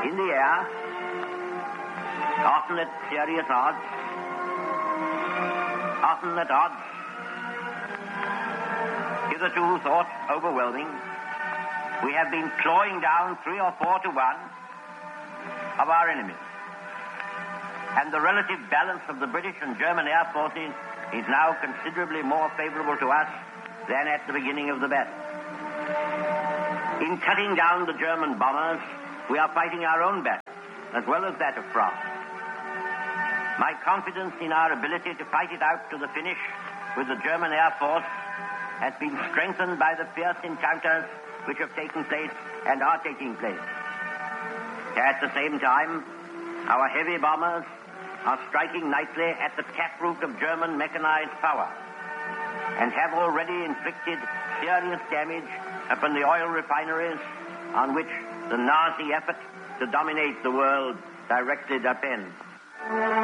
in the air, often at serious odds, often at odds hitherto thought overwhelming, we have been clawing down 3 or 4 to 1 of our enemies. And the relative balance of the British and German air forces is now considerably more favorable to us than at the beginning of the battle. In cutting down the German bombers, we are fighting our own battle, as well as that of France. My confidence in our ability to fight it out to the finish with the German Air Force has been strengthened by the fierce encounters which have taken place and are taking place. At the same time, our heavy bombers are striking nightly at the taproot of German mechanized power and have already inflicted serious damage upon the oil refineries on which the Nazi effort to dominate the world directly depends.